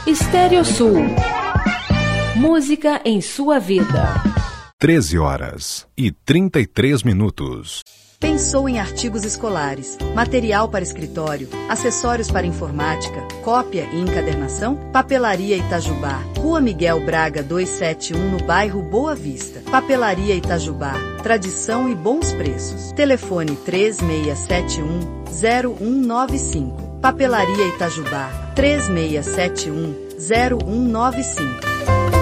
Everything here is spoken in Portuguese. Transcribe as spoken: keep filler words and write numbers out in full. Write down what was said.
Estéreo Sul. Música em sua vida. treze horas e trinta e três minutos. Pensou em artigos escolares, material para escritório, acessórios para informática, cópia e encadernação? Papelaria Itajubá, Rua Miguel Braga duzentos e setenta e um, no bairro Boa Vista. Papelaria Itajubá, tradição e bons preços. Telefone três seis sete um, zero um nove cinco. Papelaria Itajubá, três seis sete um, zero um nove cinco.